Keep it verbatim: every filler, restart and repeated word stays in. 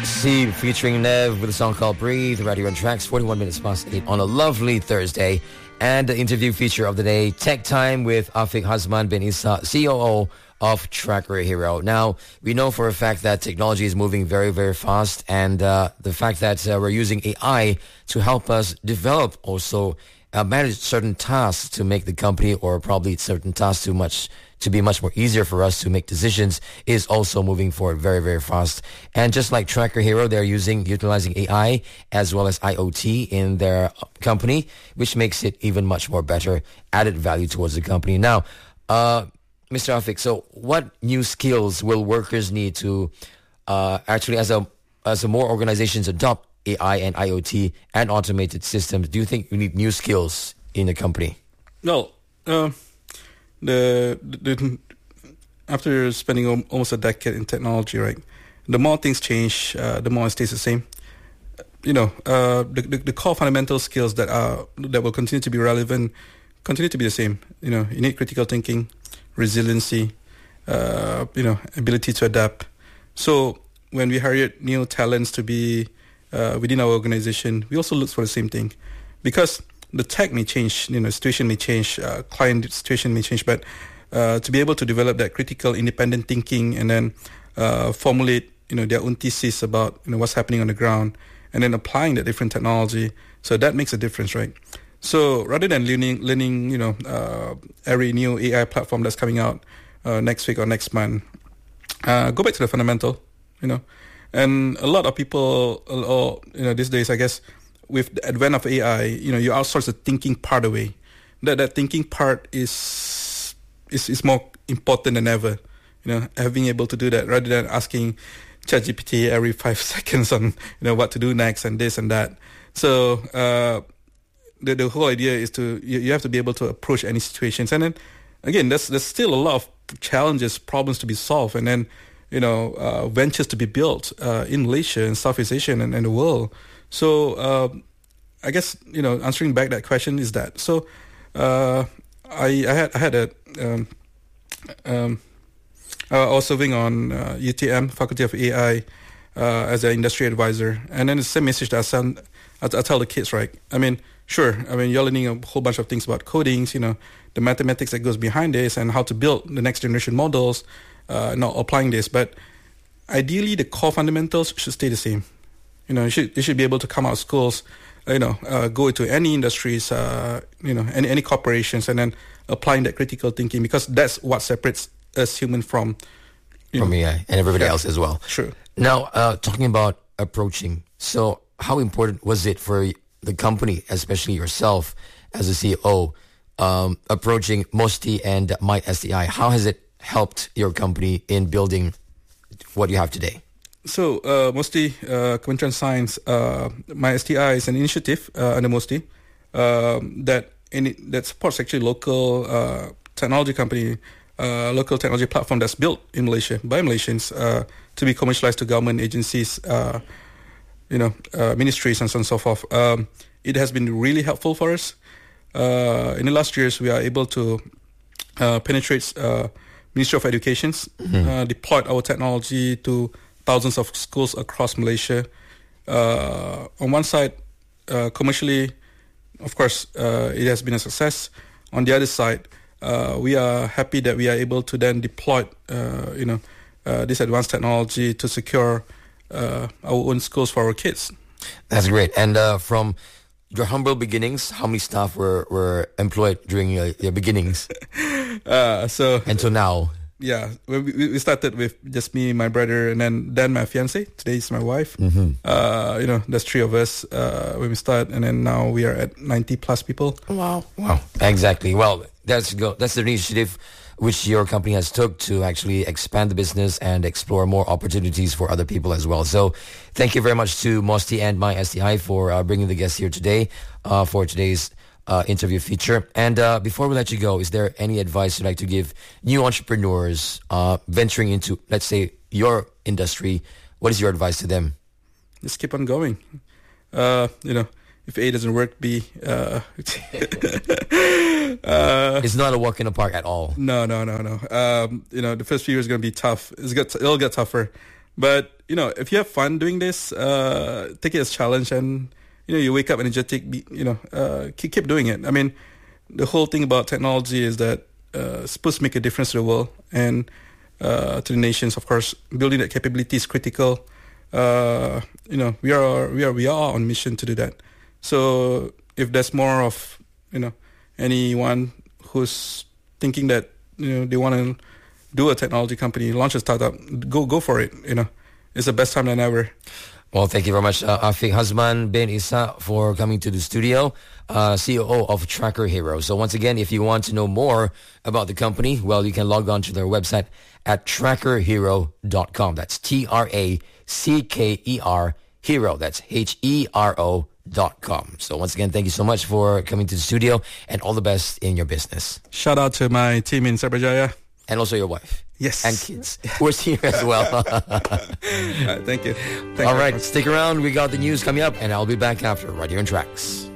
C featuring Nev with a song called Breathe, right here on Tracks, forty-one minutes past eight on a lovely Thursday. And the interview feature of the day, Tech Time with Afiq Hasman bin Isa, C O O of Tracker Hero. Now, we know for a fact that technology is moving very, very fast, and uh, the fact that uh, we're using A I to help us develop also uh, manage certain tasks to make the company, or probably certain tasks too much to be much more easier for us to make decisions, is also moving forward very, very fast. And just like Tracker Hero, they're using, utilizing A I as well as I O T in their company, which makes it even much more better, added value towards the company. Now, uh, Mister Afiq, so what new skills will workers need to uh, actually, as a as a more organizations adopt A I and I O T and automated systems, do you think you need new skills in the company? Well, uh, the, the after spending al- almost a decade in technology, right, the more things change, uh, the more it stays the same. You know, uh, the, the the core fundamental skills that are that will continue to be relevant continue to be the same. You know, you need critical thinking, resiliency, uh, you know, ability to adapt. So when we hired new talents to be uh, within our organization, we also look for the same thing, because the tech may change, you know, situation may change, uh, client situation may change, but uh, to be able to develop that critical, independent thinking and then uh, formulate, you know, their own thesis about, you know, what's happening on the ground, and then applying that different technology, so that makes a difference, right? So rather than learning, learning, you know, uh, every new A I platform that's coming out uh, next week or next month, uh, go back to the fundamental, you know. And a lot of people, or you know, these days, I guess, with the advent of A I, you know, you outsource the thinking part away. That that thinking part is is is more important than ever. You know, having able to do that rather than asking ChatGPT every five seconds on, you know, what to do next and this and that. So uh, the the whole idea is to you, you have to be able to approach any situations. And then again, there's there's still a lot of challenges, problems to be solved, and then you know uh, ventures to be built uh, in Malaysia and Southeast Asia and, and the world. So uh, I guess, you know, answering back that question is that. So uh, I I had I had a um, um, I was serving on uh, U T M Faculty of A I uh, as an industry advisor, and then the same message that I send, I, I tell the kids, right? I mean, sure, I mean, you're learning a whole bunch of things about codings, you know, the mathematics that goes behind this, and how to build the next generation models, uh, not applying this, but ideally the core fundamentals should stay the same. You know, you should you should be able to come out of schools, you know, uh, go into any industries, uh, you know, any any corporations, and then applying that critical thinking, because that's what separates us human from from know, A I and everybody yeah, else as well. Sure. Now, uh, talking about approaching, so how important was it for the company, especially yourself as a C E O, um, approaching Mosti and MySTI? How has it helped your company in building what you have today? So, uh, Mosti, uh, Kementerian Science, uh, MySTI is an initiative uh, under Mosti um, that in it, that supports actually local uh, technology company, uh, local technology platform that's built in Malaysia by Malaysians uh, to be commercialized to government agencies, uh, you know, uh, ministries and so on and so forth. Um, it has been really helpful for us. Uh, in the last years, we are able to uh, penetrate uh, Ministry of Educations, mm-hmm. uh, deployed our technology to thousands of schools across Malaysia. Uh, on one side, uh, commercially, of course, uh, it has been a success. On the other side, uh, we are happy that we are able to then deploy, uh, you know, uh, this advanced technology to secure uh, our own schools for our kids. That's great. And uh, from your humble beginnings, how many staff were, were employed during your, your beginnings? uh, so until now. Yeah, we, we started with just me, my brother, and then then my fiance. Today is my wife. Mm-hmm. Uh, you know, there's three of us uh, when we start, and then now we are at ninety plus people. Wow, wow, exactly. Well, that's go. That's the initiative which your company has took to actually expand the business and explore more opportunities for other people as well. So, thank you very much to Mosti and MySTI for uh, bringing the guests here today uh, for today's Uh, interview feature. And uh, before we let you go, is there any advice you'd like to give new entrepreneurs uh, venturing into, let's say, your industry? What is your advice to them? Just keep on going. Uh, you know, if A doesn't work, B. Uh, uh, it's not a walk in the park at all. No, no, no, no. Um, you know, the first few years are going to be tough. It's get, it'll get tougher. But, you know, if you have fun doing this, uh, take it as a challenge, and, you know, you wake up energetic, be, you know, uh, keep, keep doing it. I mean, the whole thing about technology is that uh, it's supposed to make a difference to the world and uh, to the nations, of course. Building that capability is critical. Uh, you know, we are we are we are on mission to do that. So if there's more of, you know, anyone who's thinking that, you know, they want to do a technology company, launch a startup, go go for it. You know, it's the best time than ever. Well, thank you very much, uh, Afiq Hasman bin Isa, for coming to the studio, uh, C O O of Tracker Hero. So once again, if you want to know more about the company, well, you can log on to their website at tracker hero dot com. That's T R A C K E R Hero. That's H E R O dot com. So once again, thank you so much for coming to the studio, and all the best in your business. Shout out to my team in Cyberjaya. And also your wife. Yes. And kids. We're here as well. Right, thank you. Thank All you right, stick around. We got the news coming up, and I'll be back after Radio and Tracks.